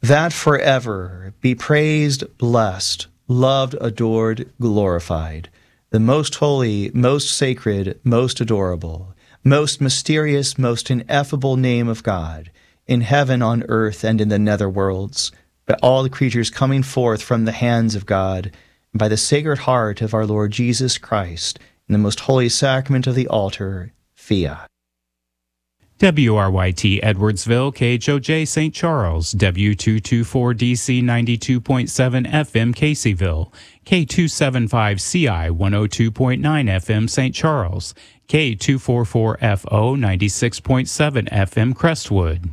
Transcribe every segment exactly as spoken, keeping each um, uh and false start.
that forever be praised, blessed, loved, adored, glorified, the most holy, most sacred, most adorable, most mysterious, most ineffable name of God, in heaven, on earth, and in the nether worlds, by all the creatures coming forth from the hands of God, and by the Sacred Heart of our Lord Jesus Christ, in the most holy sacrament of the altar, fiat. W R Y T Edwardsville, K H O J Saint Charles, W two twenty-four D C ninety-two point seven F M Caseyville, K two seventy-five C I one oh two point nine F M Saint Charles, K two forty-four F O ninety-six point seven F M Crestwood.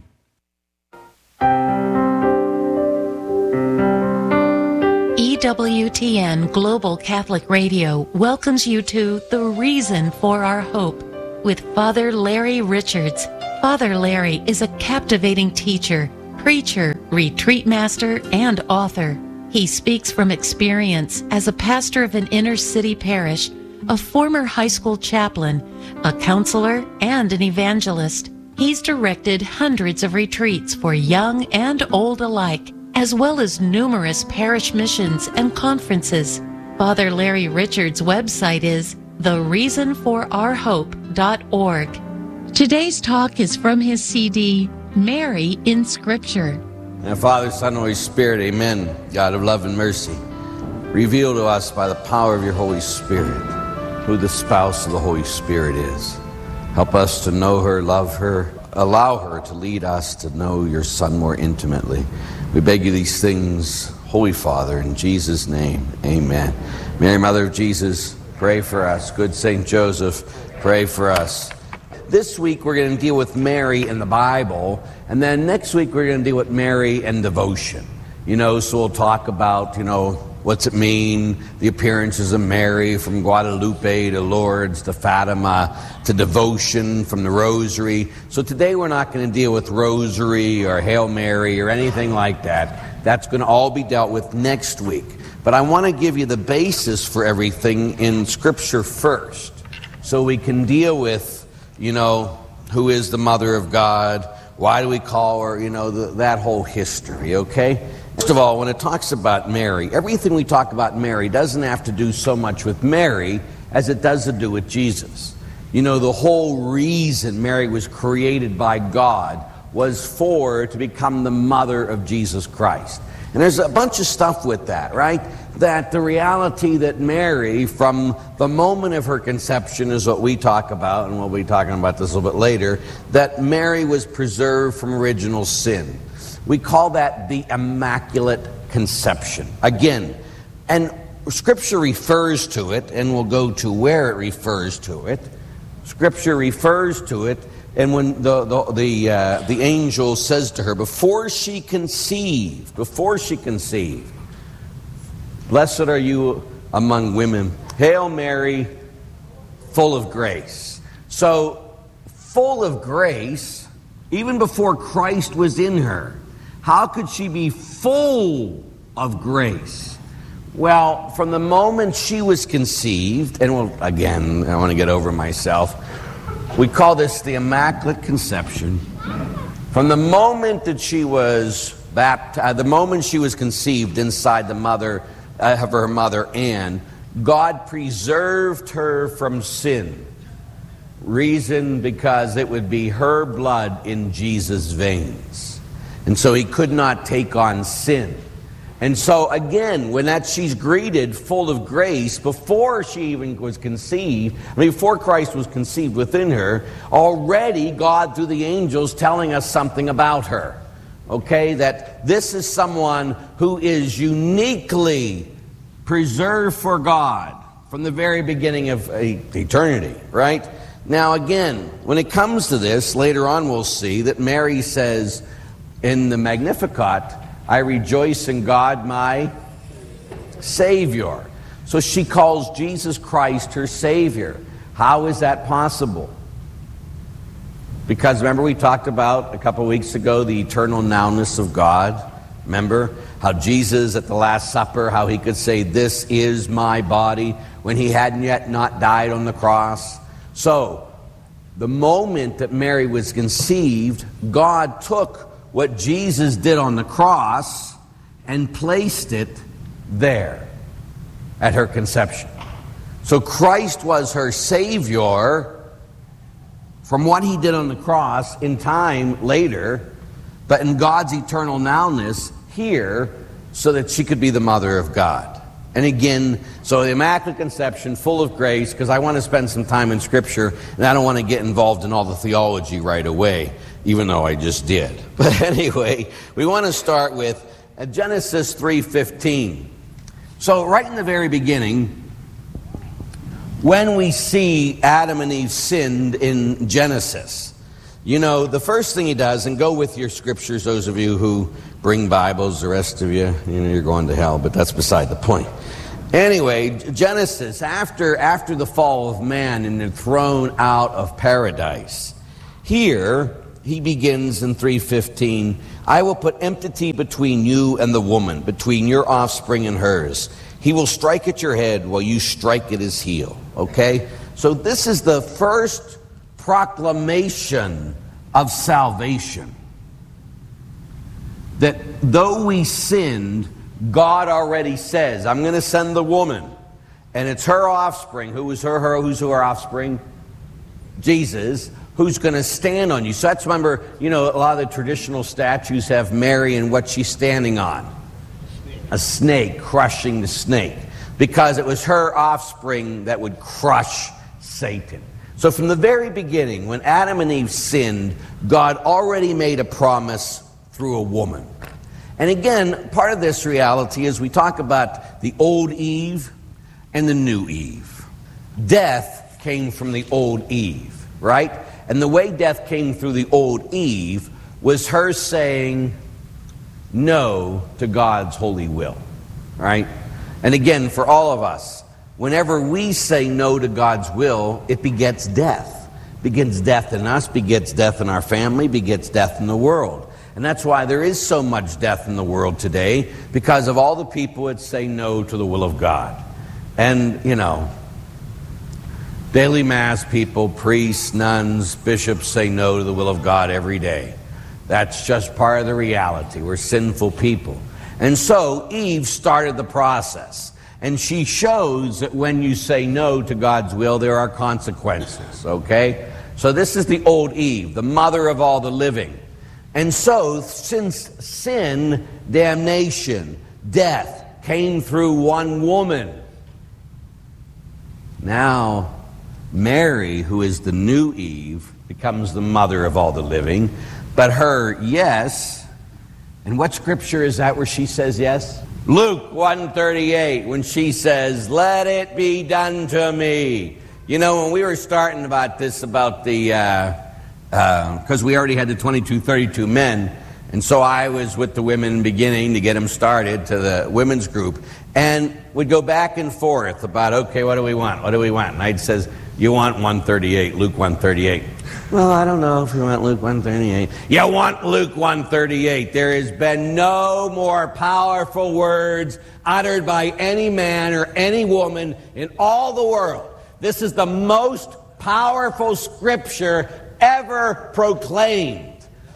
E W T N Global Catholic Radio welcomes you to The Reason for Our Hope with Father Larry Richards. Father Larry is a captivating teacher, preacher, retreat master, and author. He speaks from experience as a pastor of an inner city parish, a former high school chaplain, a counselor, and an evangelist. He's directed hundreds of retreats for young and old alike, as well as numerous parish missions and conferences. Father Larry Richards' website is the reason for our hope dot org. Today's talk is from his C D, Mary in Scripture. And Father, Son, Holy Spirit, amen. God of love and mercy, reveal to us by the power of your Holy Spirit who the spouse of the Holy Spirit is. Help us to know her, love her, allow her to lead us to know your Son more intimately. We beg you these things, Holy Father, in Jesus' name, amen. Mary, Mother of Jesus, pray for us. Good Saint Joseph, pray for us. This week we're going to deal with Mary in the Bible, and then next week we're going to deal with Mary and devotion. You know, so we'll talk about, you know, what's it mean, the appearances of Mary from Guadalupe to Lourdes to Fatima to devotion from the Rosary. So today we're not going to deal with Rosary or Hail Mary or anything like that. That's going to all be dealt with next week. But I want to give you the basis for everything in Scripture first, so we can deal with, you know, who is the Mother of God, why do we call her, you know, the, that whole history, okay? First of all, when it talks about Mary, everything we talk about Mary doesn't have to do so much with Mary as it does to do with Jesus. You know, the whole reason Mary was created by God was for to become the mother of Jesus Christ. And there's a bunch of stuff with that, right? That the reality that Mary, from the moment of her conception, is what we talk about, and we'll be talking about this a little bit later, that Mary was preserved from original sin. We call that the Immaculate Conception. Again, and Scripture refers to it, and we'll go to where it refers to it. Scripture refers to it, and when the the the, uh, the angel says to her, before she conceived, before she conceived, blessed are you among women. Hail Mary, full of grace. So, full of grace, even before Christ was in her. How could she be full of grace? Well, from the moment she was conceived, and well, again, I want to get over myself, we call this the Immaculate Conception. From the moment that she was baptized, the moment she was conceived inside the mother uh, of her mother Anne, God preserved her from sin. Reason, because it would be her blood in Jesus' veins. And so he could not take on sin. And so again, when that she's greeted full of grace, before she even was conceived, I mean, before Christ was conceived within her, already God through the angels telling us something about her. Okay, that this is someone who is uniquely preserved for God from the very beginning of eternity, right? Now again, when it comes to this, later on we'll see that Mary says in the Magnificat, I rejoice in God my Savior. So she calls Jesus Christ her Savior. How is that possible? Because remember we talked about a couple weeks ago the eternal nowness of God. Remember how Jesus at the Last Supper, how he could say, this is my body, when he hadn't yet not died on the cross. So, the moment that Mary was conceived, God took what Jesus did on the cross and placed it there at her conception. So Christ was her Savior from what he did on the cross in time later, but in God's eternal nowness here, so that she could be the mother of God. And again, so the Immaculate Conception, full of grace, because I want to spend some time in Scripture, and I don't want to get involved in all the theology right away, even though I just did. But anyway, we want to start with Genesis three fifteen. So right in the very beginning, when we see Adam and Eve sinned in Genesis, you know, the first thing he does, and go with your scriptures, those of you who bring Bibles, the rest of you, you know, you're going to hell, but that's beside the point. Anyway, Genesis, after, after the fall of man and they're thrown out of paradise, here he begins in three fifteen, I will put enmity between you and the woman, between your offspring and hers. He will strike at your head while you strike at his heel. Okay? So this is the first proclamation of salvation. That though we sinned, God already says, I'm going to send the woman, and it's her offspring. Who is her, her, who's her offspring? Jesus, who's going to stand on you. So that's, remember, you know, a lot of the traditional statues have Mary and what she's standing on. A snake, crushing the snake. Because it was her offspring that would crush Satan. So from the very beginning, when Adam and Eve sinned, God already made a promise through a woman. And again, part of this reality is we talk about the old Eve and the new Eve. Death came from the old Eve, right? And the way death came through the old Eve was her saying no to God's holy will, right? And again, for all of us, whenever we say no to God's will, it begets death. Begins death in us, begets death in our family, begets death in the world. And that's why there is so much death in the world today, because of all the people that say no to the will of God. And, you know, daily mass people, priests, nuns, bishops say no to the will of God every day. That's just part of the reality. We're sinful people. And so Eve started the process. And she shows that when you say no to God's will, there are consequences, okay? So this is the old Eve, the mother of all the living. And so, since sin, damnation, death came through one woman, now Mary, who is the new Eve, becomes the mother of all the living. But her yes, and what scripture is that where she says yes? Luke one thirty-eight, when she says, let it be done to me. You know, when we were starting about this, about the, uh, because uh, we already had the twenty-two thirty-two men, and so I was with the women beginning to get them started to the women's group, and we'd go back and forth about, okay, what do we want? What do we want? And I'd says, you want one thirty-eight, Luke one thirty-eight. Well, I don't know if we want Luke one thirty-eight. You want Luke one thirty-eight. There has been no more powerful words uttered by any man or any woman in all the world. This is the most powerful scripture ever proclaimed,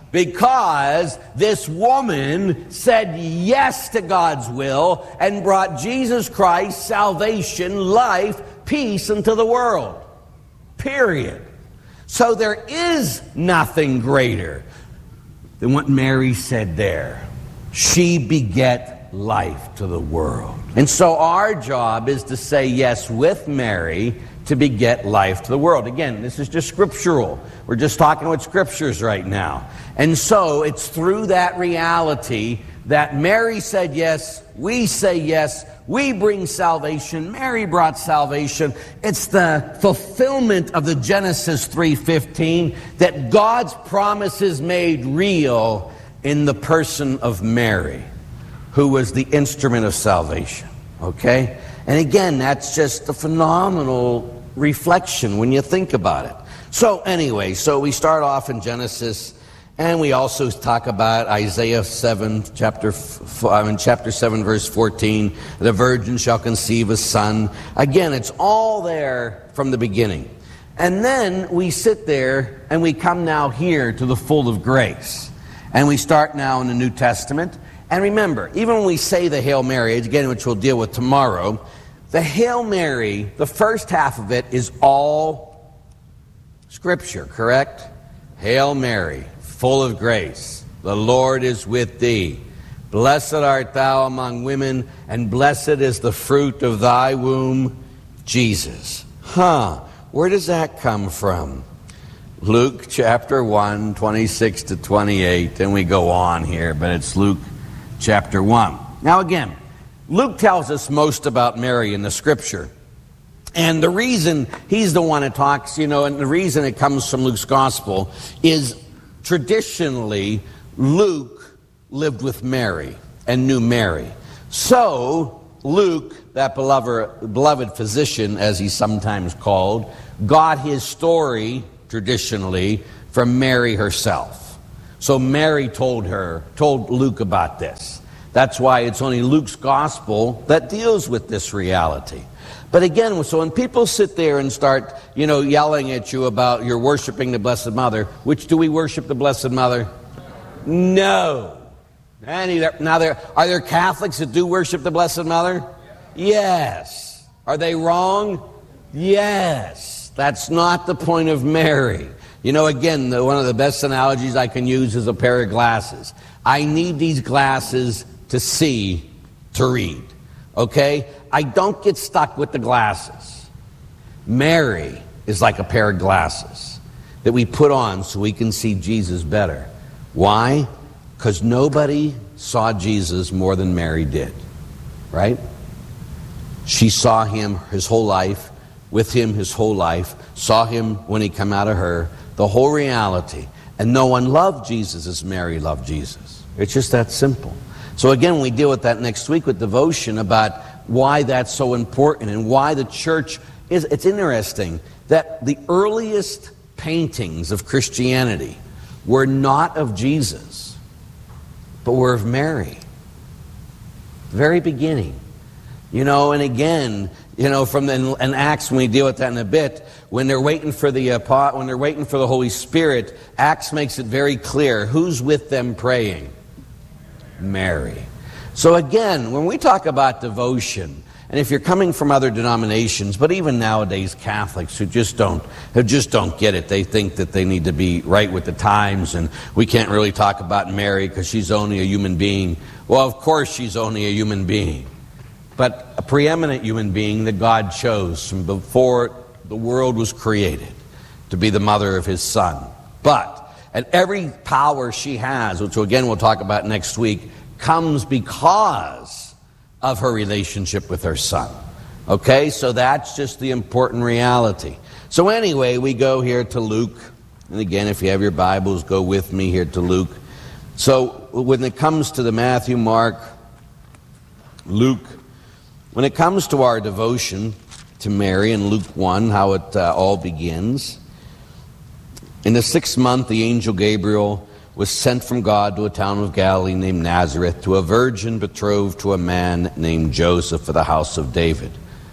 because this woman said yes to God's will and brought Jesus Christ, salvation, life, peace into the world. Period. So there is nothing greater than what Mary said there. She beget life to the world. And so our job is to say yes with Mary to beget life to the world. Again, this is just scriptural. We're just talking with scriptures right now. And so it's through that reality that Mary said yes, we say yes, we bring salvation, Mary brought salvation. It's the fulfillment of the Genesis three fifteen that God's promise is made real in the person of Mary, who was the instrument of salvation. Okay? And again, that's just a phenomenal reflection when you think about it. So anyway, so we start off in Genesis, and we also talk about Isaiah seven, chapter f- I mean, chapter seven, verse fourteen. The virgin shall conceive a son. Again, it's all there from the beginning. And then we sit there and we come now here to the full of grace. And we start now in the New Testament. And remember, even when we say the Hail Mary, again, which we'll deal with tomorrow, the Hail Mary, the first half of it is all Scripture, correct? Hail Mary, full of grace, the Lord is with thee. Blessed art thou among women, and blessed is the fruit of thy womb, Jesus. Huh, where does that come from? Luke chapter one, twenty-six to twenty-eight, and we go on here, but it's Luke chapter one. Now again, Luke tells us most about Mary in the Scripture. And the reason he's the one that talks, you know, and the reason it comes from Luke's Gospel is traditionally Luke lived with Mary and knew Mary. So Luke, that beloved, beloved physician, as he's sometimes called, got his story traditionally from Mary herself. So Mary told her, told Luke about this. That's why it's only Luke's Gospel that deals with this reality. But again, so when people sit there and start, you know, yelling at you about you're worshiping the Blessed Mother, which do we worship the Blessed Mother? No. And either, now, there are there Catholics that do worship the Blessed Mother? Yes. Are they wrong? Yes. That's not the point of Mary. You know, again, the, one of the best analogies I can use is a pair of glasses. I need these glasses to see, to read. Okay? I don't get stuck with the glasses. Mary is like a pair of glasses that we put on so we can see Jesus better. Why? Because nobody saw Jesus more than Mary did. Right? She saw him his whole life, with him his whole life, saw him when he came out of her, the whole reality. And no one loved Jesus as Mary loved Jesus. It's just that simple. So again, we deal with that next week with devotion about why that's so important and why the church is. It's interesting that the earliest paintings of Christianity were not of Jesus, but were of Mary. The very beginning. You know, and again, you know, from the, in Acts, when we deal with that in a bit, when they're waiting for the uh, when they're waiting for the Holy Spirit, Acts makes it very clear who's with them praying. Mary. So again, when we talk about devotion, and if you're coming from other denominations, but even nowadays Catholics who just don't who just don't get it, they think that they need to be right with the times, and we can't really talk about Mary because she's only a human being. Well, of course she's only a human being, but a preeminent human being that God chose from before the world was created to be the mother of his Son. But and every power she has, which again we'll talk about next week, comes because of her relationship with her Son. Okay, so that's just the important reality. So anyway, we go here to Luke. And again, if you have your Bibles, go with me here to Luke. So when it comes to the Matthew, Mark, Luke, when it comes to our devotion to Mary in Luke one, how it uh, all begins. In the sixth month, the angel Gabriel was sent from God to a town of Galilee named Nazareth, to a virgin betrothed to a man named Joseph of the house of David.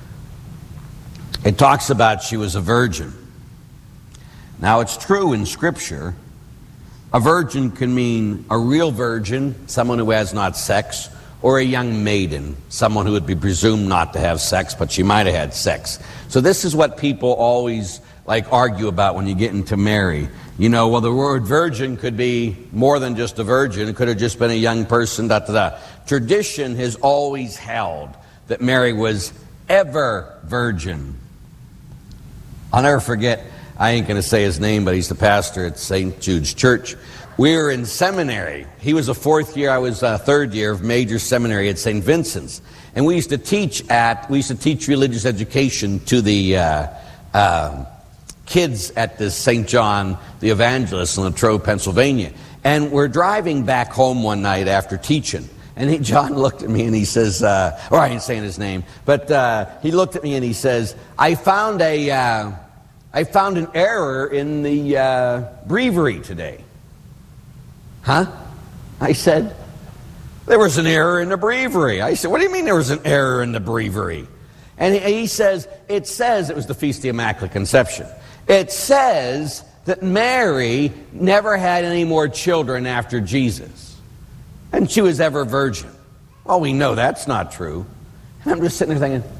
It talks about she was a virgin. Now, it's true in Scripture, a virgin can mean a real virgin, someone who has not sex, or a young maiden, someone who would be presumed not to have sex, but she might have had sex. So this is what people always like argue about when you get into Mary. You know, well, the word virgin could be more than just a virgin. It could have just been a young person, da da da. Tradition has always held that Mary was ever virgin. I'll never forget, I ain't going to say his name, but he's the pastor at Saint Jude's Church. We were in seminary. He was a fourth year, I was a third year of major seminary at Saint Vincent's. And we used to teach at, we used to teach religious education to the uh, uh, kids at the Saint John the Evangelist in Latrobe, Pennsylvania. And we're driving back home one night after teaching. And he, John looked at me and he says, uh, or I ain't saying his name, but uh, he looked at me and he says, I found a, uh, I found an error in the uh, breviary today. Huh? I said, there was an error in the breviary. I said, what do you mean there was an error in the breviary? And he, he says, it says, it was the Feast of the Immaculate Conception. It says that Mary never had any more children after Jesus, and she was ever virgin. Well, we know that's not true. And I'm just sitting there thinking,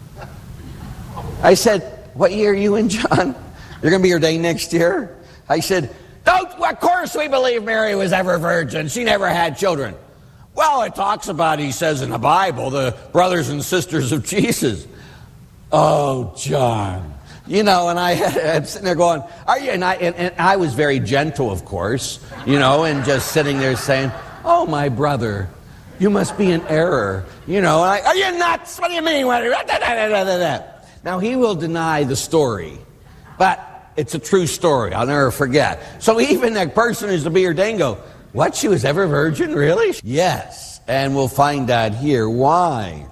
I said, what year are you in, John? You're going to be ordained next year? I said, don't, of course we believe Mary was ever virgin. She never had children. Well, it talks about, he says in the Bible, the brothers and sisters of Jesus. Oh, John. You know, and I, I'm sitting there going, are you? And I, and, and I was very gentle, of course, you know, and just sitting there saying, oh, my brother, you must be in error. You know, and I, are you nuts? What do you mean? Now, he will deny the story, but it's a true story. I'll never forget. So even that person who's to be ordained go, what, she was ever virgin, really? Yes, and we'll find out here why.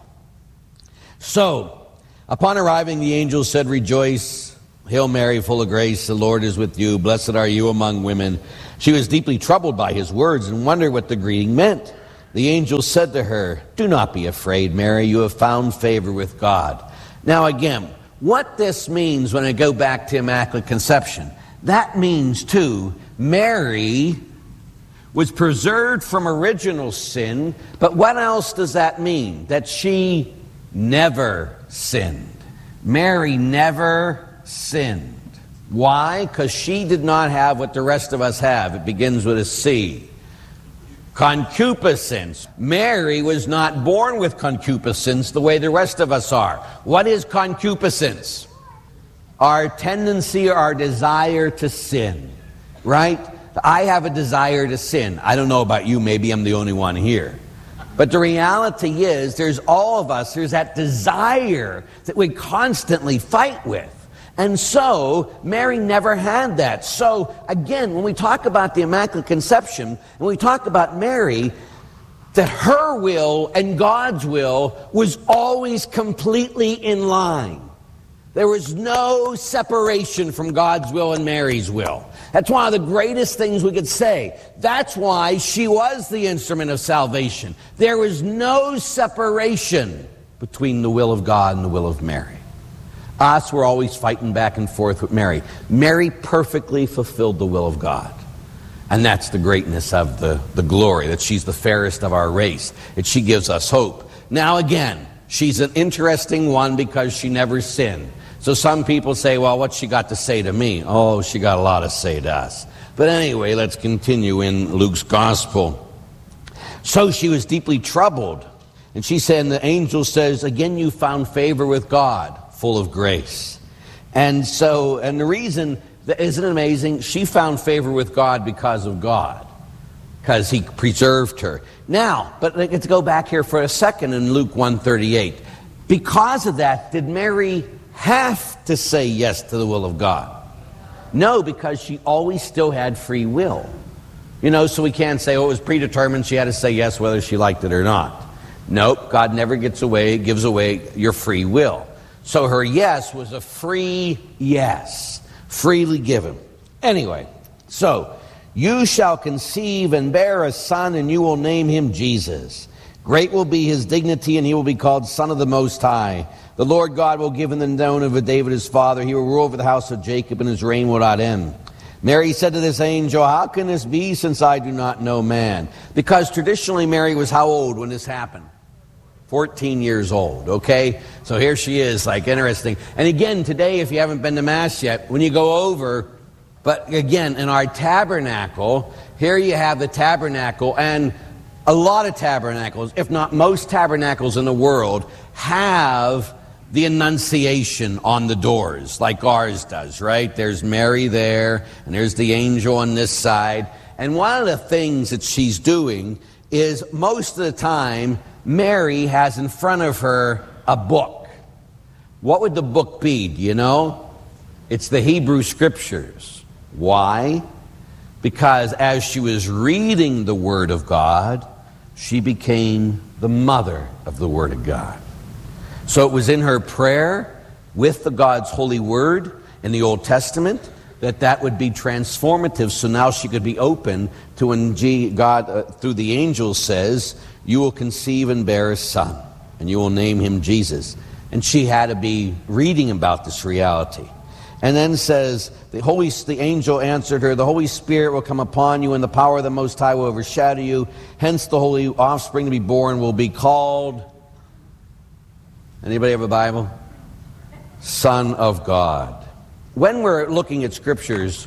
So, upon arriving, the angel said, rejoice, Hail Mary, full of grace, the Lord is with you. Blessed are you among women. She was deeply troubled by his words and wondered what the greeting meant. The angel said to her, do not be afraid, Mary, you have found favor with God. Now again, what this means when I go back to Immaculate Conception, that means too, Mary was preserved from original sin, but what else does that mean? That she never sinned. Mary never sinned. Why? Because she did not have what the rest of us have. It begins with a C. Concupiscence. Mary was not born with concupiscence the way the rest of us are. What is concupiscence? Our tendency, our desire to sin, right? I have a desire to sin. I don't know about you, maybe I'm the only one here. But the reality is, there's all of us, there's that desire that we constantly fight with. And so, Mary never had that. So, again, when we talk about the Immaculate Conception, and we talk about Mary, that her will and God's will was always completely in line. There was no separation from God's will and Mary's will. That's one of the greatest things we could say. That's why she was the instrument of salvation. There was no separation between the will of God and the will of Mary. Us, we're always fighting back and forth with Mary. Mary perfectly fulfilled the will of God. And that's the greatness of the, the glory, that she's the fairest of our race, that she gives us hope. Now again, she's an interesting one because she never sinned. So some people say, well, what's she got to say to me? Oh, she got a lot to say to us. But anyway, let's continue in Luke's gospel. So she was deeply troubled. And she said, and the angel says, again, you found favor with God, full of grace. And so, and the reason, isn't it amazing? She found favor with God because of God, because he preserved her. Now, but let's go back here for a second in Luke one thirty-eight. Because of that, did Mary have to say yes to the will of God? No, because she always still had free will. You know, so we can't say, oh, it was predetermined, she had to say yes whether she liked it or not. Nope, God never gets away, gives away your free will. So her yes was a free yes, freely given. Anyway, so, you shall conceive and bear a son, and you will name him Jesus. Great will be his dignity, and he will be called Son of the Most High. The Lord God will give him the throne of David his father. He will rule over the house of Jacob, and his reign will not end. Mary said to this angel, how can this be, since I do not know man? Because traditionally Mary was how old when this happened? fourteen years old, okay? So here she is, like, interesting. And again, today, if you haven't been to Mass yet, when you go over, but again, in our tabernacle, here you have the tabernacle, and a lot of tabernacles, if not most tabernacles in the world, have the Annunciation on the doors, like ours does, right? There's Mary there, and there's the angel on this side. And one of the things that she's doing is, most of the time, Mary has in front of her a book. What would the book be, do you know? It's the Hebrew Scriptures. Why? Because as she was reading the Word of God, she became the mother of the Word of God. So it was in her prayer with the God's holy Word in the Old Testament that that would be transformative, so now she could be open to when God, uh, through the angel, says, you will conceive and bear a son, and you will name him Jesus. And she had to be reading about this reality. And then says, the Holy, the angel answered her, the Holy Spirit will come upon you, and the power of the Most High will overshadow you. Hence the holy offspring to be born will be called, anybody have a Bible? Son of God. When we're looking at scriptures,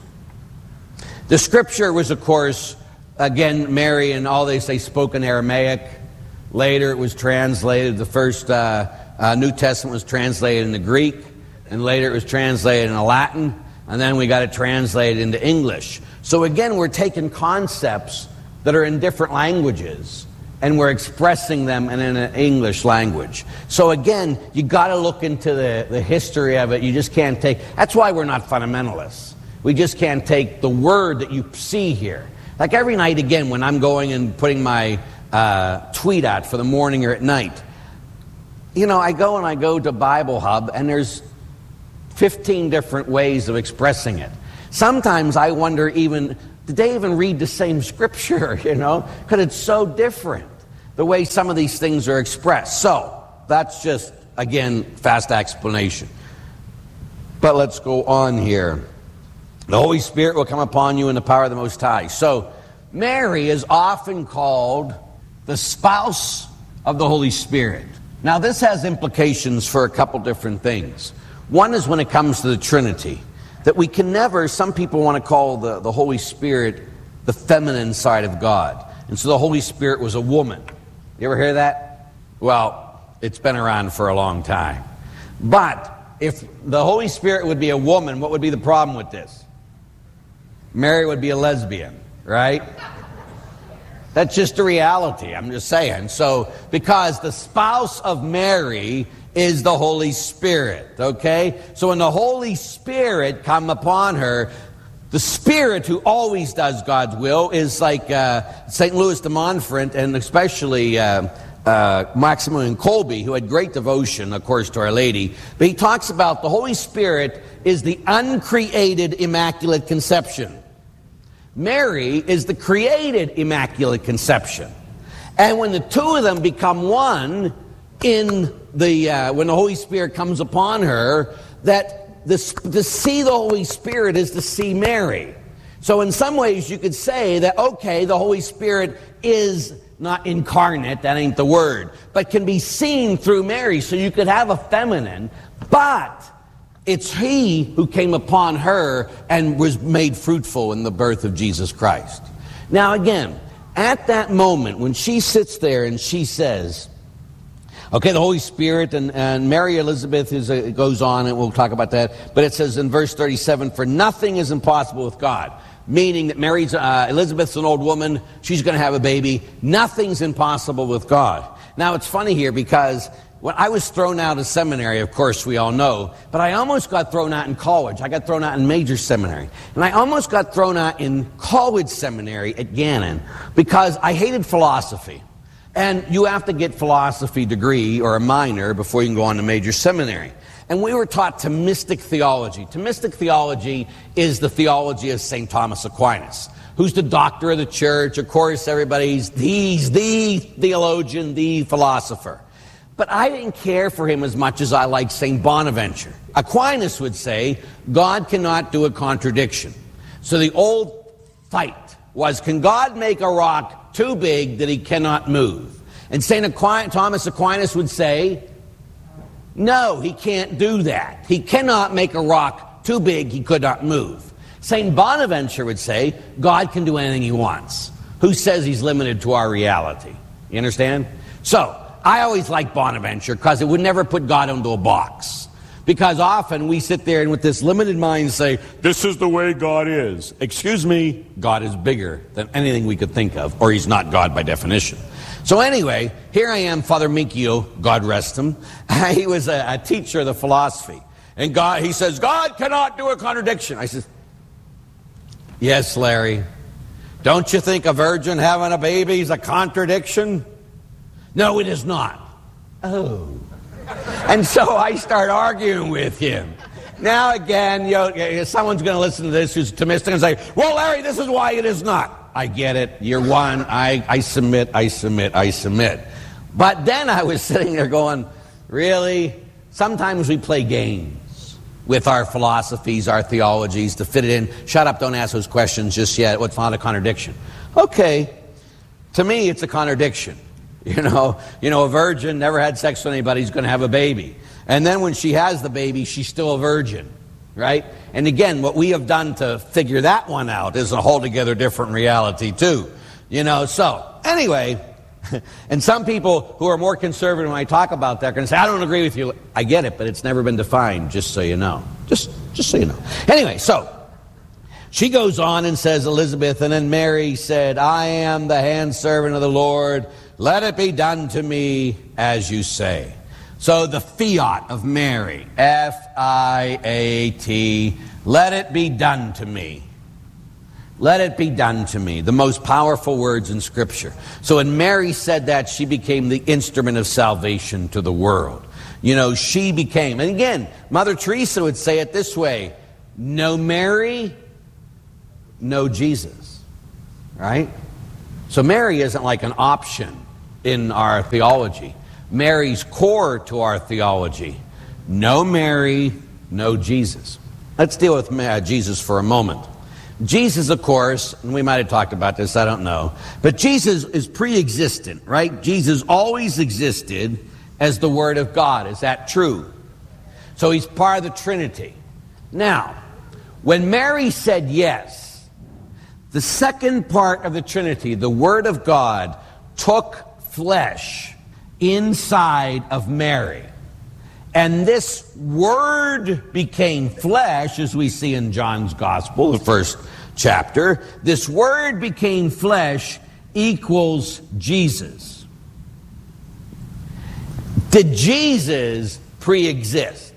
the scripture was, of course, again, Mary and all they say spoke in Aramaic. Later it was translated, the first uh, uh, New Testament was translated into Greek, and later it was translated into Latin, and then we got it translated into English. So again, we're taking concepts that are in different languages, and we're expressing them in an English language. So again, you got to look into the, the history of it. You just can't take, that's why we're not fundamentalists. We just can't take the word that you see here. Like every night, again, when I'm going and putting my uh, tweet out for the morning or at night, you know, I go and I go to Bible Hub, and there's fifteen different ways of expressing it. Sometimes I wonder even, did they even read the same scripture, you know? Because it's so different, the way some of these things are expressed. So, that's just, again, fast explanation. But let's go on here. The Holy Spirit will come upon you in the power of the Most High. So, Mary is often called the spouse of the Holy Spirit. Now, this has implications for a couple different things. One is when it comes to the Trinity, that we can never, some people want to call the, the Holy Spirit the feminine side of God. And so the Holy Spirit was a woman. You ever hear that? Well, it's been around for a long time. But if the Holy Spirit would be a woman, what would be the problem with this? Mary would be a lesbian, right? That's just a reality, I'm just saying. So, because the spouse of Mary is the Holy Spirit, okay? So when the Holy Spirit come upon her, the Spirit who always does God's will is like uh, Saint Louis de Montfort, and especially uh, uh, Maximilian Kolbe, who had great devotion, of course, to Our Lady. But he talks about the Holy Spirit is the uncreated Immaculate Conception. Mary is the created Immaculate Conception. And when the two of them become one, in the uh, when the Holy Spirit comes upon her, that this, to see the Holy Spirit is to see Mary. So in some ways you could say that, okay, the Holy Spirit is not incarnate, that ain't the word, but can be seen through Mary. So you could have a feminine, but it's he who came upon her and was made fruitful in the birth of Jesus Christ. Now again, at that moment when she sits there and she says, okay, the Holy Spirit, and, and Mary Elizabeth is, uh, it goes on, and we'll talk about that. But it says in verse thirty-seven, for nothing is impossible with God. Meaning that Mary's, uh, Elizabeth's an old woman, she's going to have a baby. Nothing's impossible with God. Now, it's funny here because when I was thrown out of seminary, of course, we all know, but I almost got thrown out in college. I got thrown out in major seminary. And I almost got thrown out in college seminary at Gannon because I hated philosophy. And you have to get philosophy degree or a minor before you can go on to major seminary. And we were taught Thomistic theology. Thomistic theology is the theology of Saint Thomas Aquinas, who's the doctor of the church. Of course, everybody's he's the theologian, the philosopher. But I didn't care for him as much as I liked Saint Bonaventure. Aquinas would say, God cannot do a contradiction. So the old fight was, can God make a rock too big that he cannot move? And Saint Aquin- Thomas Aquinas would say, no, he can't do that. He cannot make a rock too big he could not move. Saint Bonaventure would say, God can do anything he wants. Who says he's limited to our reality? You understand? So, I always liked Bonaventure because it would never put God into a box. Because often we sit there and with this limited mind say, this is the way God is. Excuse me, God is bigger than anything we could think of, or he's not God by definition. So anyway, here I am, Father Mikio, God rest him. He was a, a teacher of the philosophy. And God, he says, God cannot do a contradiction. I said, yes, Larry. Don't you think a virgin having a baby is a contradiction? No, it is not. Oh. And so I start arguing with him. Now again, you know, someone's going to listen to this who's Thomistic and say, well, Larry, this is why it is not. I get it. You're one. I, I submit, I submit, I submit. But then I was sitting there going, really? Sometimes we play games. with our philosophies, our theologies, to fit it in. Shut up, don't ask those questions just yet. What's not a contradiction? Okay, to me it's a contradiction. You know, you know, a virgin never had sex with anybody who's going to have a baby. And then when she has the baby, she's still a virgin, right? And again, what we have done to figure that one out is a altogether different reality too. You know, so anyway, and some people who are more conservative when I talk about that are going to say, I don't agree with you. I get it, but it's never been defined, just so you know. Just, just so you know. Anyway, so she goes on and says, Elizabeth, and then Mary said, I am the handservant of the Lord. Let it be done to me as you say. So the fiat of Mary, F I A T, let it be done to me. Let it be done to me. The most powerful words in Scripture. So when Mary said that, she became the instrument of salvation to the world. You know, she became, and again, Mother Teresa would say it this way, no Mary, no Jesus. Right? So Mary isn't like an option in our theology. Mary's core to our theology. No Mary, no Jesus. Let's deal with uh, Jesus for a moment. Jesus, of course, and we might have talked about this, I don't know, but Jesus is pre-existent, right? Jesus always existed as the Word of God. Is that true? So he's part of the Trinity. Now, when Mary said yes, the second part of the Trinity, the Word of God, took flesh inside of Mary. And this Word became flesh, as we see in John's Gospel, the first chapter. This Word became flesh equals Jesus. Did Jesus pre-exist?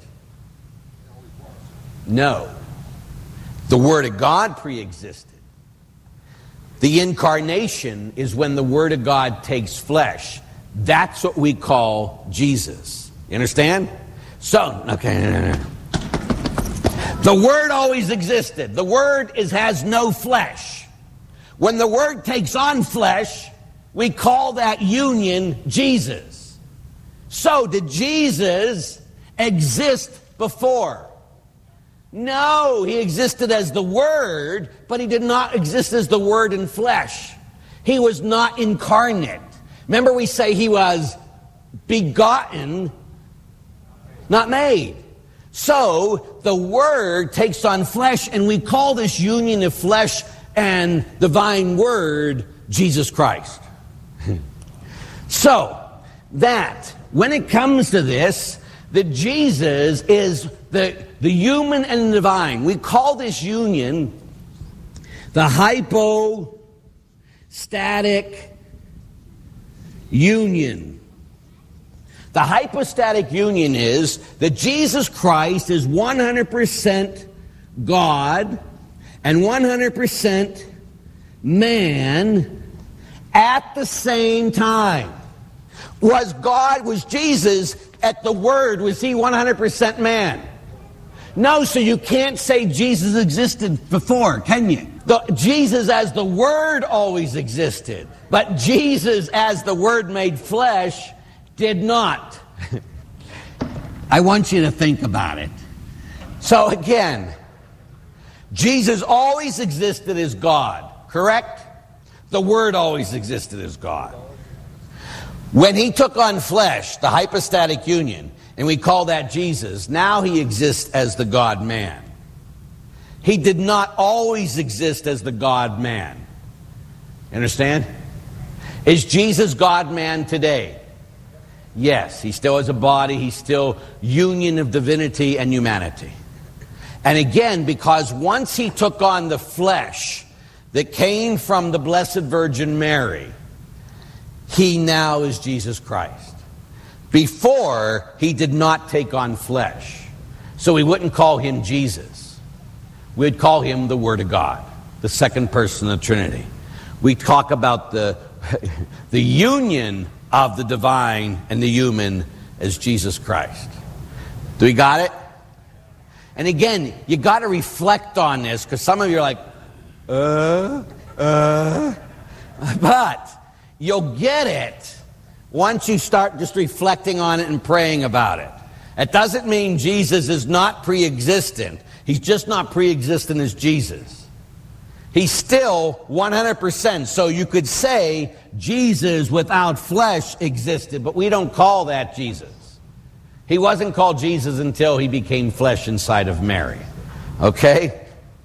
No. The Word of God pre-existed. The incarnation is when the Word of God takes flesh. That's what we call Jesus. You understand? So, okay, no, no, no. The Word always existed. The Word is, has no flesh. When the Word takes on flesh, we call that union Jesus. So, did Jesus exist before? No, he existed as the Word, but he did not exist as the Word in flesh. He was not incarnate. Remember, we say he was begotten, not made. So, the Word takes on flesh, and we call this union of flesh and divine Word Jesus Christ. So, that, when it comes to this, that Jesus is the, the human and the divine. We call this union the hypostatic union. The hypostatic union is that Jesus Christ is one hundred percent God and one hundred percent man at the same time. Was God, was Jesus at the Word, was he one hundred percent man? No, so you can't say Jesus existed before, can you? The, Jesus as the Word always existed, but Jesus as the Word made flesh did not. I want you to think about it. So again, Jesus always existed as God, correct? The Word always existed as God. When he took on flesh, the hypostatic union, and we call that Jesus, now he exists as the God-man. He did not always exist as the God-man. Understand? Is Jesus God-man today? Yes, he still has a body. He's still union of divinity and humanity. And again, because once he took on the flesh that came from the Blessed Virgin Mary, he now is Jesus Christ. Before, he did not take on flesh. So we wouldn't call him Jesus. We'd call him the Word of God, the second person of the Trinity. We talk about the, the union of the divine and the human as Jesus Christ. Do we got it? And again, you got to reflect on this, because some of you are like, uh, uh. But you'll get it once you start just reflecting on it and praying about it. It doesn't mean Jesus is not pre-existent. He's just not pre-existent as Jesus. He's still one hundred percent. So you could say Jesus without flesh existed, but we don't call that Jesus. He wasn't called Jesus until he became flesh inside of Mary. Okay?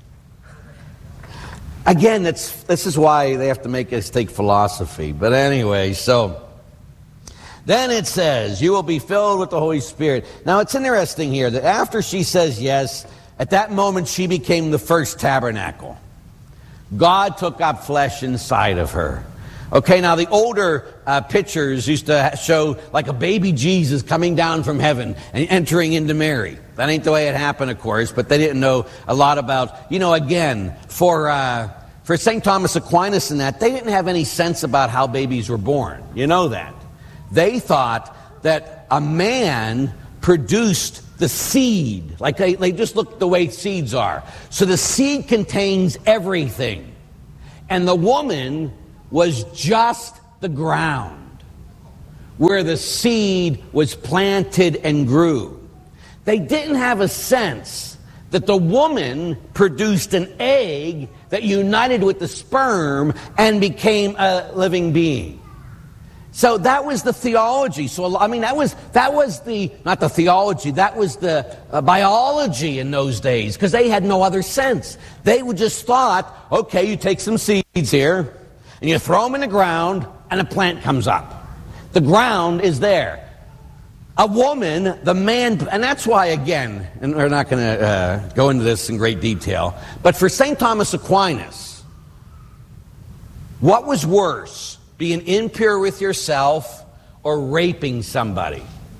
Again, that's, this is why they have to make us take philosophy. But anyway, so then it says, you will be filled with the Holy Spirit. Now, it's interesting here that after she says yes, at that moment she became the first tabernacle. God took up flesh inside of her. Okay, now the older uh, pictures used to show like a baby Jesus coming down from heaven and entering into Mary. That ain't the way it happened, of course, but they didn't know a lot about, you know, again, for uh, for Saint Thomas Aquinas and that, they didn't have any sense about how babies were born. You know that. They thought that a man produced the seed. Like they, they just look the way seeds are. So the seed contains everything. And the woman was just the ground where the seed was planted and grew. They didn't have a sense that the woman produced an egg that united with the sperm and became a living being. So that was the theology. So I mean, that was that was the not the theology. That was the uh, biology in those days, because they had no other sense. They would just thought, okay, you take some seeds here and you throw them in the ground, and a plant comes up. The ground is there. A woman, the man, and that's why, again, and we're not going to uh, go into this in great detail, but for Saint Thomas Aquinas, what was worse? Being impure with yourself or raping somebody?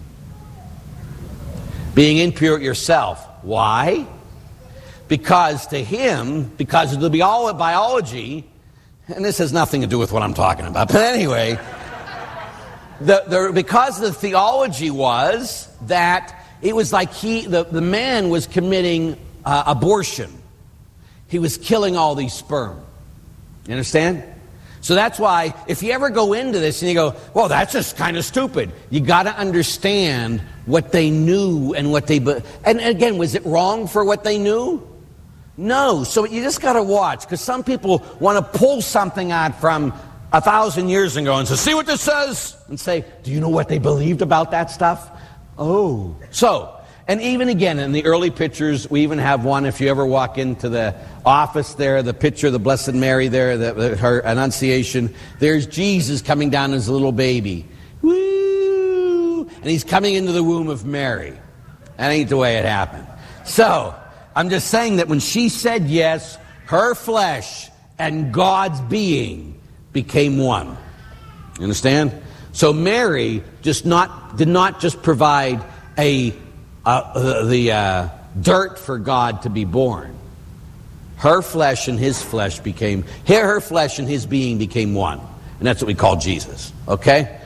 Being impure with yourself. Why? Because to him, because of the biology, and this has nothing to do with what I'm talking about, but anyway, the, the, because the theology was that it was like he, the, the man was committing uh, abortion. He was killing all these sperm. You understand? So that's why if you ever go into this and you go, well, that's just kind of stupid, you got to understand what they knew and what they... And again, was it wrong for what they knew? No. So you just got to watch, because some people want to pull something out from a thousand years ago and say, see what this says? And say, do you know what they believed about that stuff? Oh. So... And even again, in the early pictures, we even have one, if you ever walk into the office there, the picture of the Blessed Mary there, the, the, her Annunciation, there's Jesus coming down as a little baby. Woo! And he's coming into the womb of Mary. That ain't the way it happened. So, I'm just saying that when she said yes, her flesh and God's being became one. You understand? So Mary just not did not just provide a Uh, the uh, dirt for God to be born. Her flesh and his flesh became, here her flesh and his being became one. And that's what we call Jesus. Okay?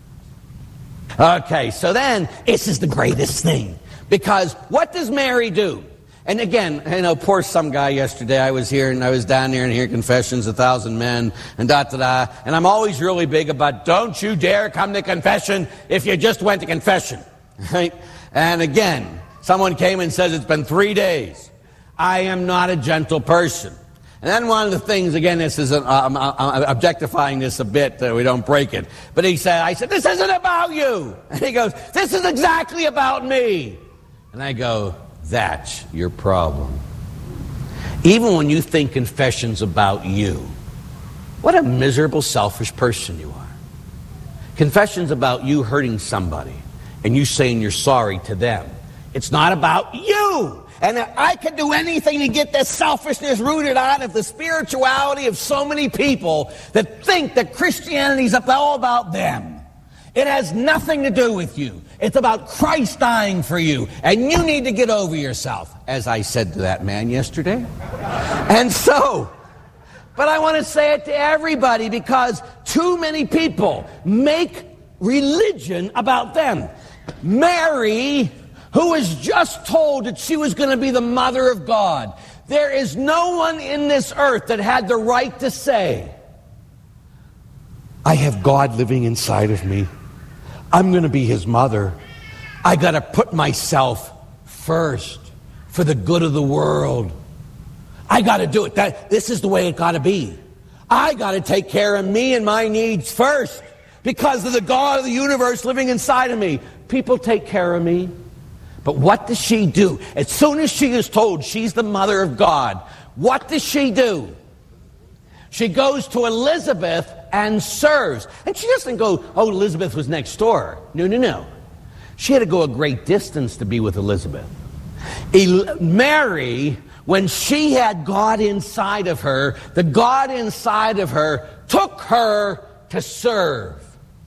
Okay, so then, this is the greatest thing. Because what does Mary do? And again, you know, poor some guy yesterday, I was here and I was down there and hear confessions, a thousand men, and da da da. And I'm always really big about, don't you dare come to confession if you just went to confession. Right? And again, someone came and says, it's been three days. I am not a gentle person. And then one of the things, again, this is, an, uh, I'm objectifying this a bit, that we don't break it. But he said, I said, this isn't about you. And he goes, this is exactly about me. And I go, that's your problem. Even when you think confession's about you, what a miserable, selfish person you are. Confession's about you hurting somebody. And you saying you're sorry to them. It's not about you. And I could do anything to get this selfishness rooted out of the spirituality of so many people that think that Christianity is all about them. It has nothing to do with you. It's about Christ dying for you. And you need to get over yourself, as I said to that man yesterday. And so, but I want to say it to everybody, because too many people make religion about them. Mary, who was just told that she was going to be the mother of God, there is no one in this earth that had the right to say, I have God living inside of me. I'm going to be his mother. I got to put myself first for the good of the world. I got to do it. That, this is the way it got to be. I got to take care of me and my needs first because of the God of the universe living inside of me. People take care of me. But what does she do? As soon as she is told she's the mother of God, what does she do? She goes to Elizabeth and serves. And she doesn't go, oh, Elizabeth was next door. No, no, no. She had to go a great distance to be with Elizabeth. El- Mary, when she had God inside of her, the God inside of her took her to serve.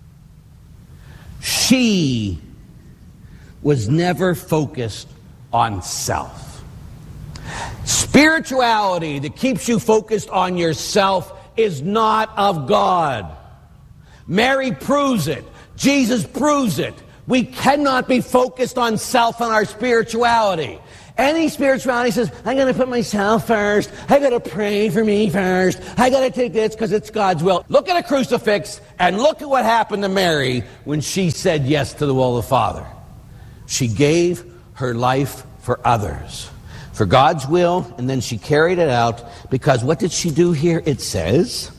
She was never focused on self. Spirituality that keeps you focused on yourself is not of God. Mary proves it. Jesus proves it. We cannot be focused on self and our spirituality. Any spirituality says, I got to put myself first. I got to pray for me first. I got to take this because it's God's will. Look at a crucifix and look at what happened to Mary when she said yes to the will of the Father. She gave her life for others, for God's will, and then she carried it out because what did she do here? It says,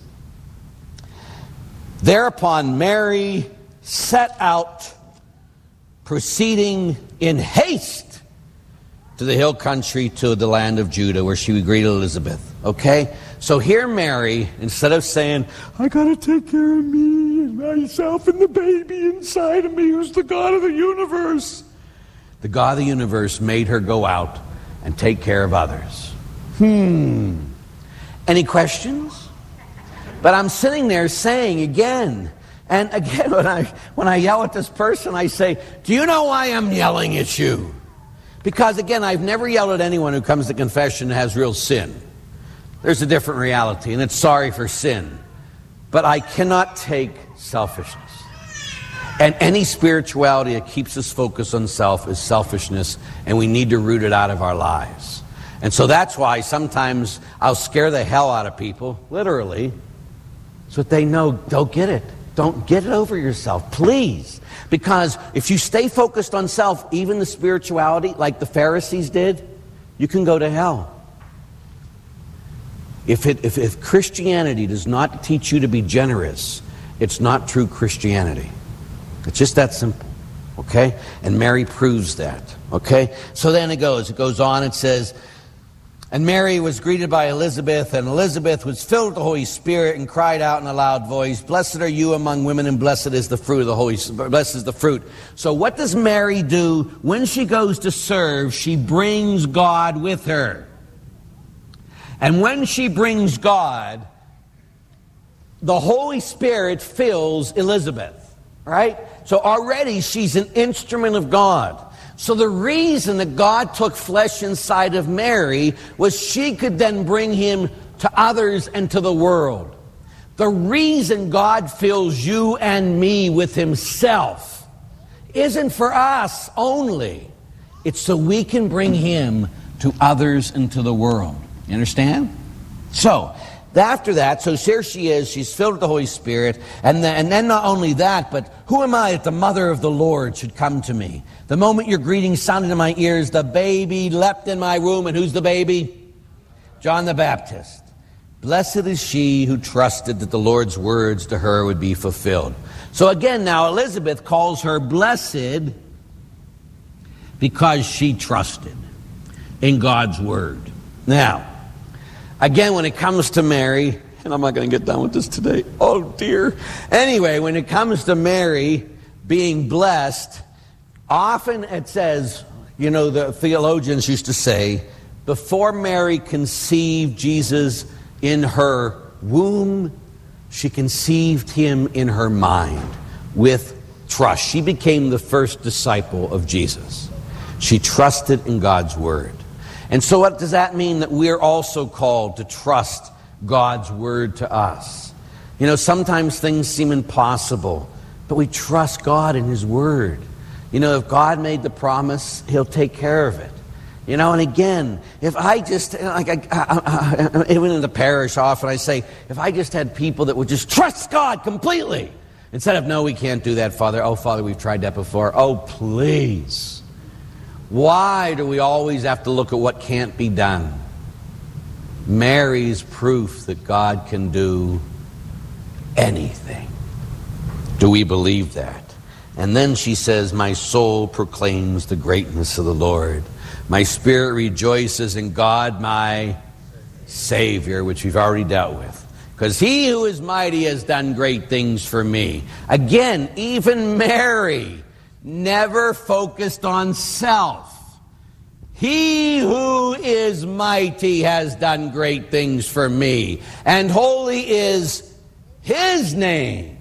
thereupon Mary set out, proceeding in haste to the hill country, to the land of Judah, where she would greet Elizabeth. Okay? So here Mary, instead of saying, I gotta take care of me and myself and the baby inside of me who's the God of the universe, the God of the universe made her go out and take care of others. Hmm. Any questions? But I'm sitting there saying again, and again, when I, when I yell at this person, I say, do you know why I'm yelling at you? Because, again, I've never yelled at anyone who comes to confession and has real sin. There's a different reality, and it's sorry for sin. But I cannot take selfishness. And any spirituality that keeps us focused on self is selfishness, and we need to root it out of our lives. And so that's why sometimes I'll scare the hell out of people, literally, so that they know, don't get it. Don't get it over yourself, please. Because if you stay focused on self, even the spirituality, like the Pharisees did, you can go to hell. If, it, if, if Christianity does not teach you to be generous, it's not true Christianity. It's just that simple, okay? And Mary proves that, okay? So then it goes, it goes on, it says, and Mary was greeted by Elizabeth, and Elizabeth was filled with the Holy Spirit and cried out in a loud voice, blessed are you among women, and blessed is the fruit of the Holy Spirit. Blessed is the fruit. So what does Mary do when she goes to serve? She brings God with her. And when she brings God, the Holy Spirit fills Elizabeth, right? So already she's an instrument of God. So the reason that God took flesh inside of Mary was she could then bring him to others and to the world. The reason God fills you and me with himself isn't for us only. It's so we can bring him to others and to the world. You understand? So, after that, so here she is, she's filled with the Holy Spirit, and then, and then not only that, but who am I that the mother of the Lord should come to me? The moment your greeting sounded in my ears, the baby leapt in my womb, and who's the baby? John the Baptist. Blessed is she who trusted that the Lord's words to her would be fulfilled. So again, now Elizabeth calls her blessed because she trusted in God's word. Now, again, when it comes to Mary, and I'm not going to get done with this today. Oh, dear. Anyway, when it comes to Mary being blessed, often it says, you know, the theologians used to say, before Mary conceived Jesus in her womb, she conceived him in her mind with trust. She became the first disciple of Jesus. She trusted in God's word. And so what does that mean? That we're also called to trust God's word to us. You know, sometimes things seem impossible, but we trust God in his word. You know, if God made the promise, he'll take care of it. You know, and again, if I just, like, I, I, I, even in the parish often I say, if I just had people that would just trust God completely, Instead of, no, we can't do that, Father. Oh, Father, we've tried that before. Oh, please. Why do we always have to look at what can't be done? Mary's proof that God can do anything. Do we believe that? And then she says, my soul proclaims the greatness of the Lord. My spirit rejoices in God, my Savior, which we've already dealt with. Because he who is mighty has done great things for me. Again, even Mary never focused on self. He who is mighty has done great things for me. And holy is his name.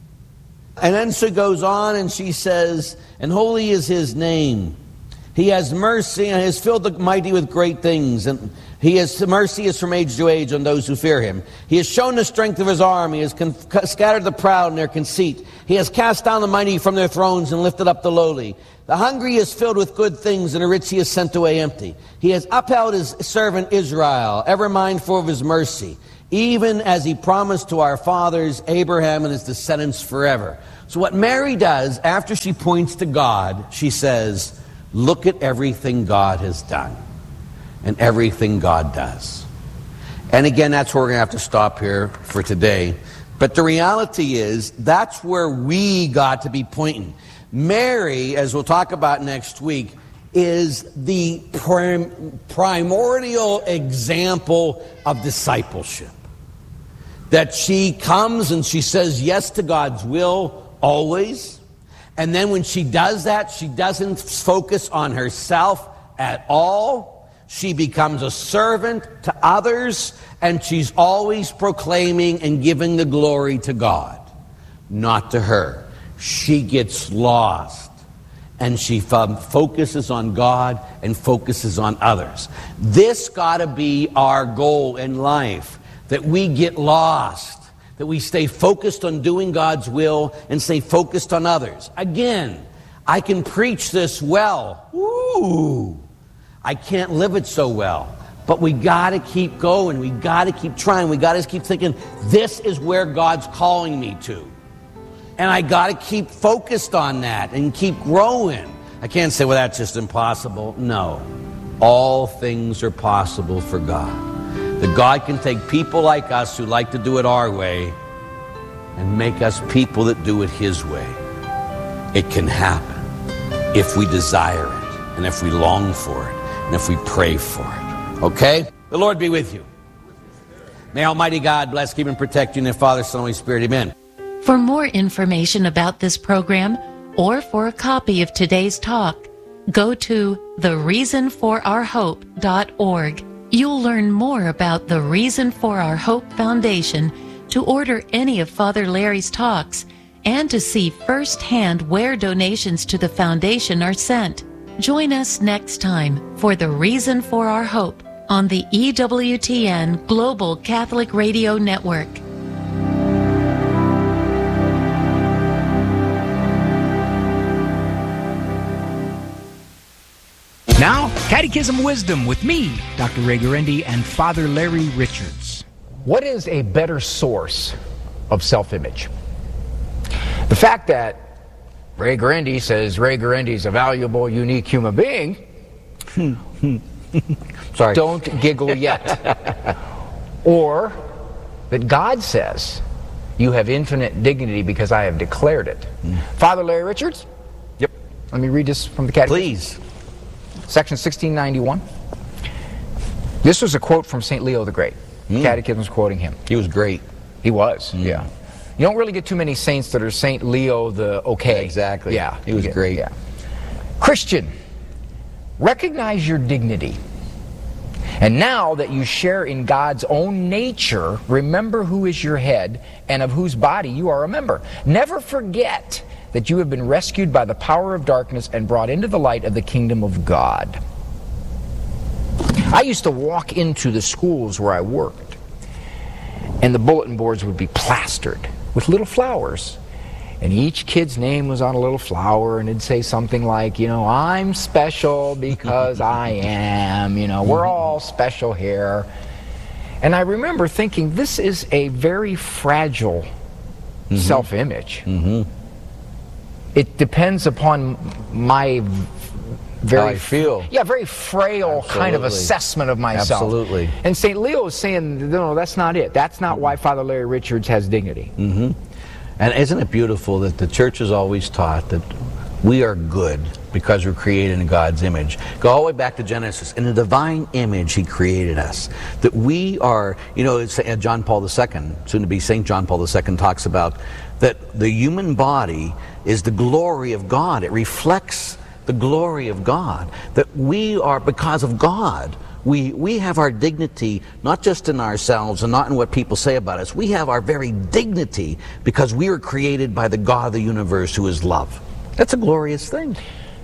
And then she goes on and she says, and holy is his name. He has mercy and has filled the mighty with great things. And he has mercy is from age to age on those who fear him. He has shown the strength of his arm. He has con- scattered the proud in their conceit. He has cast down the mighty from their thrones and lifted up the lowly. The hungry is filled with good things, and the rich he has sent away empty. He has upheld his servant Israel, ever mindful of his mercy, even as he promised to our fathers, Abraham and his descendants forever. So what Mary does, after she points to God, she says, look at everything God has done and everything God does. And again, that's where we're going to have to stop here for today. But the reality is, that's where we got to be pointing. Mary, as we'll talk about next week, is the prim- primordial example of discipleship. That she comes and she says yes to God's will always. And then when she does that, she doesn't focus on herself at all. She becomes a servant to others, and she's always proclaiming and giving the glory to God, not to her. She gets lost, and she f- focuses on God and focuses on others. This got to be our goal in life, that we get lost, that we stay focused on doing God's will and stay focused on others. Again, I can preach this well. Ooh, I can't live it so well. But we got to keep going. We got to keep trying. We got to keep thinking, this is where God's calling me to. And I got to keep focused on that and keep growing. I can't say, well, that's just impossible. No. All things are possible for God. That God can take people like us who like to do it our way and make us people that do it his way. It can happen if we desire it and if we long for it and if we pray for it. Okay? The Lord be with you. May Almighty God bless, keep, and protect you in the Father, Son, and Holy Spirit. Amen. For more information about this program or for a copy of today's talk, go to the reason for our hope dot org. You'll learn more about the Reason for Our Hope Foundation, to order any of Father Larry's talks, and to see firsthand where donations to the foundation are sent. Join us next time for the Reason for Our Hope on the E W T N Global Catholic Radio Network. Now, Catechism Wisdom with me, Doctor Ray Guarendi, and Father Larry Richards. What is a better source of self-image? The fact that Ray Guarendi says Ray Guarendi is a valuable, unique human being. Sorry. Don't giggle yet. Or that God says you have infinite dignity because I have declared it. Mm. Father Larry Richards? Yep. Let me read this from the Catechism. Please. Section sixteen ninety-one. This was a quote from Saint Leo the Great. Mm. Catechism's quoting him. He was great. He was, mm. yeah. You don't really get too many saints that are Saint Leo the okay. Yeah, exactly. Yeah. He was get, great. Yeah. Christian, recognize your dignity. And now that you share in God's own nature, remember who is your head and of whose body you are a member. Never forget that you have been rescued by the power of darkness and brought into the light of the kingdom of God. I used to walk into the schools where I worked, and the bulletin boards would be plastered with little flowers. And each kid's name was on a little flower, and it'd say something like, you know, I'm special because I am, you know, we're all special here. And I remember thinking, this is a very fragile mm-hmm. self-image. Mm-hmm. It depends upon my very How I feel. Yeah, very frail Absolutely. kind of assessment of myself. Absolutely. And Saint Leo is saying, no, that's not it. That's not why Father Larry Richards has dignity. Mm-hmm. And isn't it beautiful that the church has always taught that we are good because we're created in God's image. Go all the way back to Genesis. In the divine image, He created us. That we are, you know, it's, uh, John Paul the Second, soon to be Saint John Paul the Second, talks about that the human body is the glory of God. It reflects the glory of God. That we are, because of God, we, we have our dignity not just in ourselves and not in what people say about us. We have our very dignity because we were created by the God of the universe who is love. That's a glorious thing.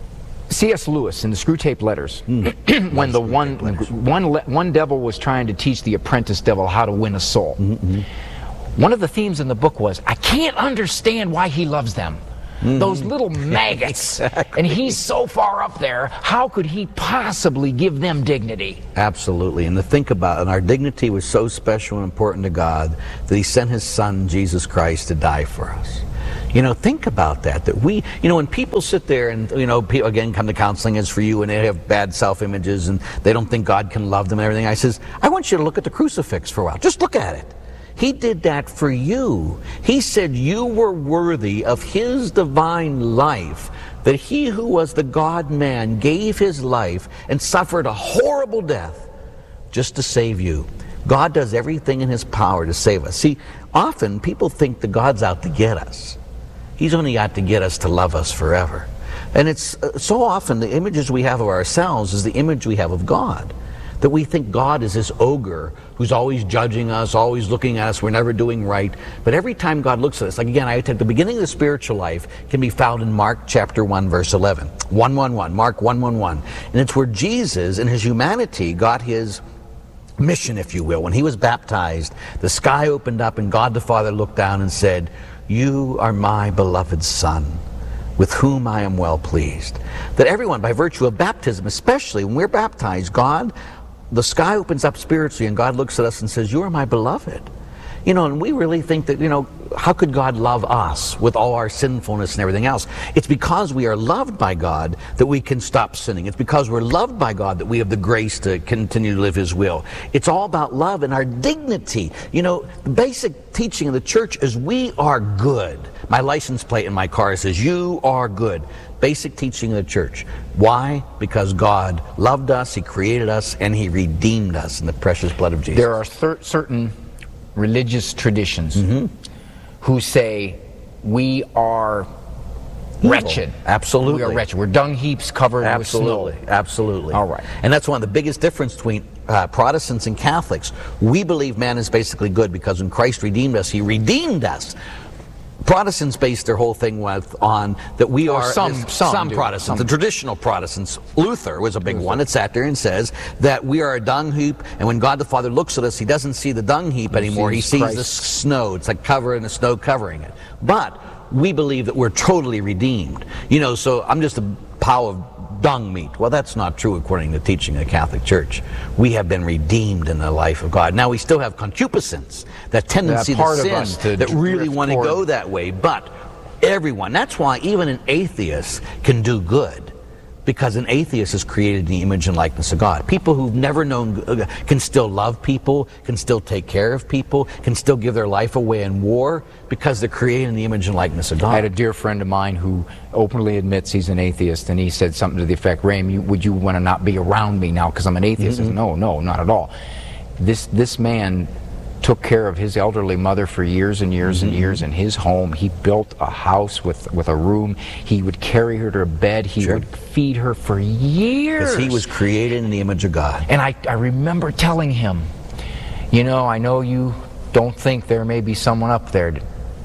C S Lewis in the Screwtape Letters, mm. when the one, one, one devil was trying to teach the apprentice devil how to win a soul. Mm-hmm. One of the themes in the book was, I can't understand why he loves them. Mm-hmm. Those little maggots. Exactly. And he's so far up there, how could he possibly give them dignity? Absolutely. And to think about it, and our dignity was so special and important to God that He sent His Son, Jesus Christ, to die for us. You know, think about that, that we, you know, when people sit there and, you know, people, again, come to counseling as for you and they have bad self-images and they don't think God can love them and everything, I says, I want you to look at the crucifix for a while. Just look at it. He did that for you. He said you were worthy of His divine life, that He who was the God-man gave His life and suffered a horrible death just to save you. God does everything in His power to save us. See, often people think that God's out to get us. He's only out to get us to love us forever. And it's uh, so often the images we have of ourselves is the image we have of God. That we think God is this ogre who's always judging us, always looking at us, we're never doing right. But every time God looks at us, like again, I take the beginning of the spiritual life can be found in Mark chapter one, verse eleven. one one one, Mark one one one. And it's where Jesus in His humanity got His mission, if you will. When He was baptized, the sky opened up and God the Father looked down and said, you are my beloved Son, with whom I am well pleased. That everyone, by virtue of baptism, especially when we're baptized, God, the sky opens up spiritually and God looks at us and says, you are my beloved. You know, and we really think that, you know, how could God love us with all our sinfulness and everything else? It's because we are loved by God that we can stop sinning. It's because we're loved by God that we have the grace to continue to live His will. It's all about love and our dignity. You know, the basic teaching of the church is we are good. My license plate in my car says, you are good. Basic teaching of the church. Why? Because God loved us, He created us, and He redeemed us in the precious blood of Jesus. There are cer- certain religious traditions mm-hmm. who say we are Evil. Wretched. Absolutely. We are wretched. We're dung heaps covered Absolutely. with snow. Absolutely. All right. And that's one of the biggest differences between uh, Protestants and Catholics. We believe man is basically good because when Christ redeemed us, He redeemed us. Protestants base their whole thing with on that we or are some is, some, some do, Protestants, some. the traditional Protestants. Luther was a big Luther. one that sat there and says that we are a dung heap, and when God the Father looks at us, He doesn't see the dung heap anymore. He sees Christ. the snow. It's like covering the snow covering it. But we believe that we're totally redeemed. You know, so I'm just a pile of dung meat. Well, that's not true according to the teaching of the Catholic Church. We have been redeemed in the life of God. Now, we still have concupiscence, that tendency part to of sin, us to that really drift want to toward- go that way. But everyone, that's why even an atheist can do good. Because an atheist is created in the image and likeness of God. People who've never known uh, can still love people, can still take care of people, can still give their life away in war because they're created in the image and likeness of God. I had a dear friend of mine who openly admits he's an atheist, and he said something to the effect, Ray, you, would you want to not be around me now because I'm an atheist? Mm-hmm. I said, no, no, not at all. This, this man took care of his elderly mother for years and years mm-hmm. and years in his home. He built a house with, with a room. He would carry her to bed. He sure. would feed her for years. Because he was created in the image of God. And I, I remember telling him, you know, I know you don't think there may be someone up there,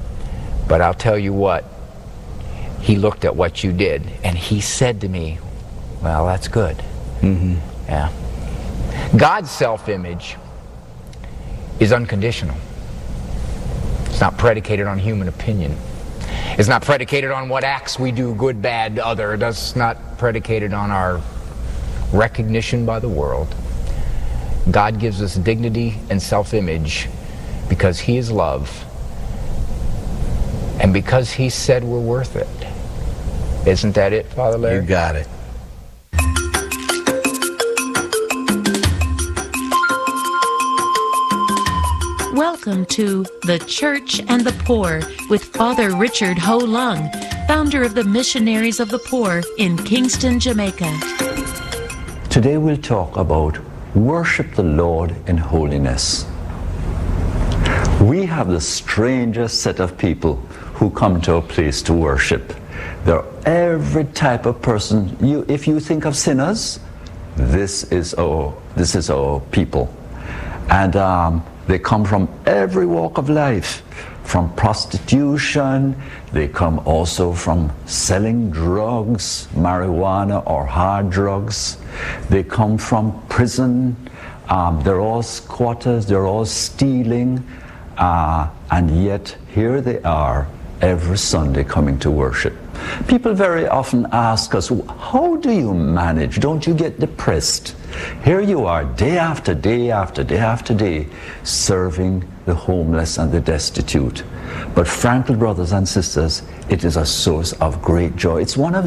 but I'll tell you what, he looked at what you did, and he said to me, well, that's good. Mm-hmm. Yeah. God's self-image is unconditional. It's not predicated on human opinion. It's not predicated on what acts we do, good, bad, other. It's not predicated on our recognition by the world. God gives us dignity and self-image because He is love. And because he said we're worth it. Isn't that it, Father Larry? You got it. Welcome to The Church and the Poor with Father Richard Ho Lung, founder of the Missionaries of the Poor in Kingston, Jamaica. Today we'll talk about worship the Lord in holiness. We have the strangest set of people who come to a place to worship. They're every type of person. You, if you think of sinners, this is our, this is our people. And um, they come from every walk of life, from prostitution. They come also from selling drugs, marijuana or hard drugs. They come from prison. Um, they're all squatters. They're all stealing. Uh, and yet here they are every Sunday coming to worship. People very often ask us, how do you manage? Don't you get depressed? Here you are day after day after day after day serving the homeless and the destitute. But frankly, brothers and sisters, it is a source of great joy. It's one of